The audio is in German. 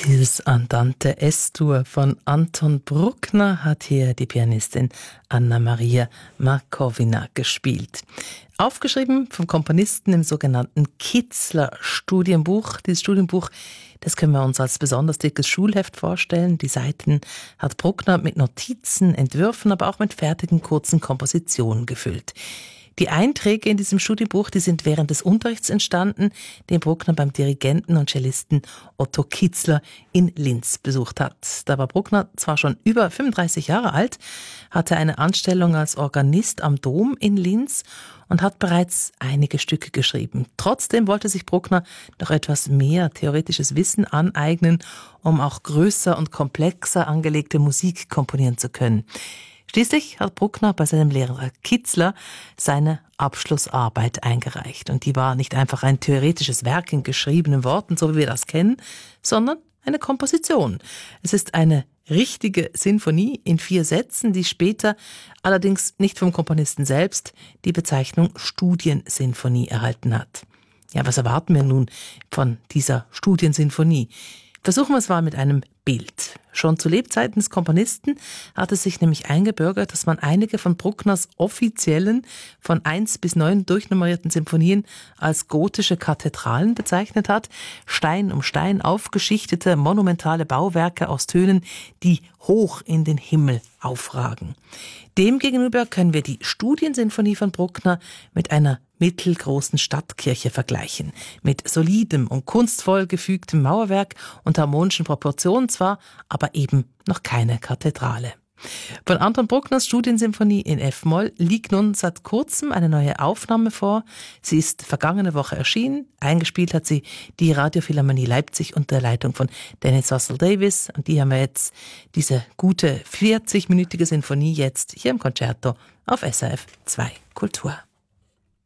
Dieses Andante S-Dur von Anton Bruckner hat hier die Pianistin Anna-Maria Markowina gespielt. Aufgeschrieben vom Komponisten im sogenannten Kitzler-Studienbuch. Dieses Studienbuch, das können wir uns als besonders dickes Schulheft vorstellen. Die Seiten hat Bruckner mit Notizen, Entwürfen, aber auch mit fertigen kurzen Kompositionen gefüllt. Die Einträge in diesem Studienbuch, die sind während des Unterrichts entstanden, den Bruckner beim Dirigenten und Cellisten Otto Kitzler in Linz besucht hat. Da war Bruckner zwar schon über 35 Jahre alt, hatte eine Anstellung als Organist am Dom in Linz und hat bereits einige Stücke geschrieben. Trotzdem wollte sich Bruckner noch etwas mehr theoretisches Wissen aneignen, um auch größer und komplexer angelegte Musik komponieren zu können. Schließlich hat Bruckner bei seinem Lehrer Kitzler seine Abschlussarbeit eingereicht. Und die war nicht einfach ein theoretisches Werk in geschriebenen Worten, so wie wir das kennen, sondern eine Komposition. Es ist eine richtige Sinfonie in 4 Sätzen, die später allerdings nicht vom Komponisten selbst die Bezeichnung Studiensinfonie erhalten hat. Ja, was erwarten wir nun von dieser Studiensinfonie? Versuchen wir es mal mit einem Bild. Schon zu Lebzeiten des Komponisten hat es sich nämlich eingebürgert, dass man einige von Bruckners offiziellen, von 1 bis 9 durchnummerierten Sinfonien als gotische Kathedralen bezeichnet hat. Stein um Stein aufgeschichtete, monumentale Bauwerke aus Tönen, die hoch in den Himmel aufragen. Demgegenüber können wir die Studiensinfonie von Bruckner mit einer mittelgroßen Stadtkirche vergleichen. Mit solidem und kunstvoll gefügtem Mauerwerk und harmonischen Proportionen zwar, aber eben noch keine Kathedrale. Von Anton Bruckners Studiensinfonie in F-Moll liegt nun seit kurzem eine neue Aufnahme vor. Sie ist vergangene Woche erschienen. Eingespielt hat sie die Radiophilharmonie Leipzig unter der Leitung von Dennis Russell Davies. Und die haben wir jetzt, diese gute 40-minütige Sinfonie jetzt hier im Concerto auf SRF 2 Kultur.